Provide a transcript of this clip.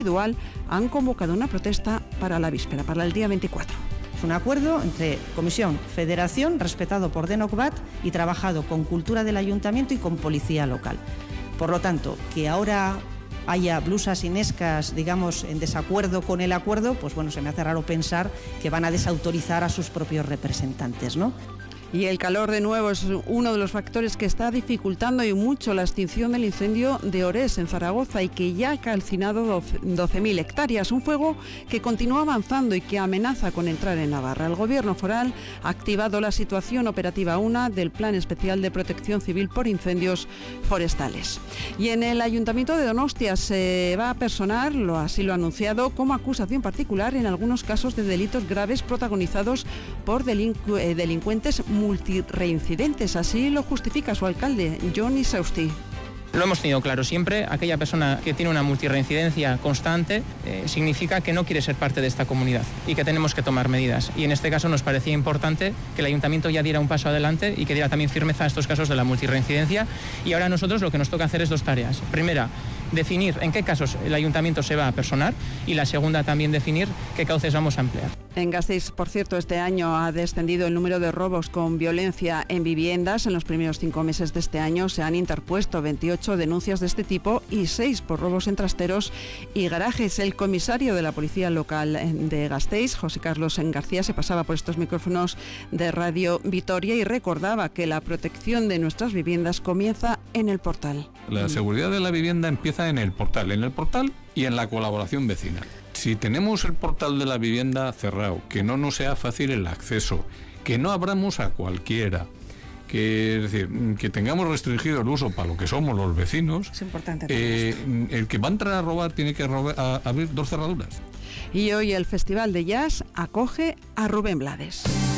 individual han convocado una protesta para la víspera, para el día 24. Es un acuerdo entre Comisión, Federación, respetado por Denokbat y trabajado con Cultura del Ayuntamiento y con Policía Local. Por lo tanto, que ahora haya blusas inescas, digamos, en desacuerdo con el acuerdo, pues bueno, se me hace raro pensar que van a desautorizar a sus propios representantes, ¿no? Y el calor de nuevo es uno de los factores que está dificultando y mucho la extinción del incendio de Orés en Zaragoza y que ya ha calcinado 12.000 hectáreas. Un fuego que continúa avanzando y que amenaza con entrar en Navarra. El Gobierno foral ha activado la situación operativa 1 del Plan Especial de Protección Civil por Incendios Forestales. Y en el Ayuntamiento de Donostia se va a personar, así lo ha anunciado, como acusación particular en algunos casos de delitos graves protagonizados por delincuentes multireincidentes. Así lo justifica su alcalde, Jon Sausti. Lo hemos tenido claro siempre, aquella persona que tiene una multirreincidencia constante significa que no quiere ser parte de esta comunidad y que tenemos que tomar medidas. Y en este caso nos parecía importante que el ayuntamiento ya diera un paso adelante y que diera también firmeza a estos casos de la multirreincidencia. Y ahora nosotros lo que nos toca hacer es 2 tareas. Primera, definir en qué casos el ayuntamiento se va a personar y la segunda también definir qué cauces vamos a emplear. En Gasteiz, por cierto, este año ha descendido el número de robos con violencia en viviendas. En los primeros 5 meses de este año se han interpuesto 28 denuncias de este tipo y 6 por robos en trasteros y garajes. El comisario de la Policía Local de Gasteiz, José Carlos García, se pasaba por estos micrófonos de Radio Vitoria y recordaba que la protección de nuestras viviendas comienza en el portal. La seguridad de la vivienda empieza en el portal y en la colaboración vecinal. Si tenemos el portal de la vivienda cerrado, que no nos sea fácil el acceso, que no abramos a cualquiera, es decir, que tengamos restringido el uso para lo que somos los vecinos, Es importante. el que va a entrar a robar tiene que abrir 2 cerraduras. Y hoy el Festival de Jazz acoge a Rubén Blades.